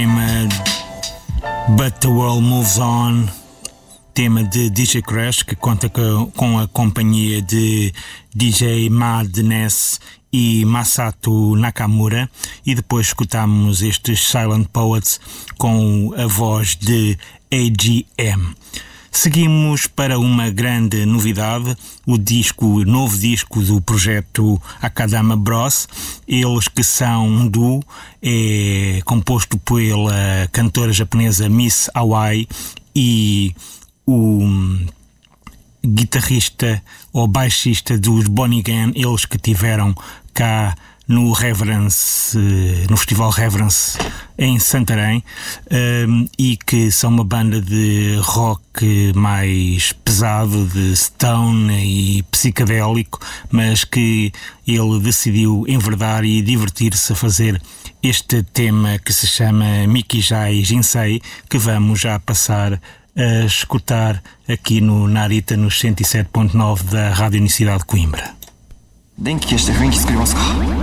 But the World Moves On, tema de DJ Crash, que conta com a companhia de DJ Madness e Masato Nakamura, e depois escutamos estes Silent Poets com a voz de AGM. Seguimos para uma grande novidade, o novo disco do projeto Akadama Bros. Eles que são um duo, é composto pela cantora japonesa Miss Hawaii e o guitarrista ou baixista dos Bonnie Gan, eles que tiveram cá no Reverence, no Festival Reverence em Santarém, e que são uma banda de rock mais pesado, de stone e psicadélico, mas que ele decidiu enverdar e divertir-se a fazer este tema que se chama Mikijai Jinsei, que vamos já passar a escutar aqui no Narita, nos 107.9 da Rádio Universidade de Coimbra. 電気消して雰囲気作りますか。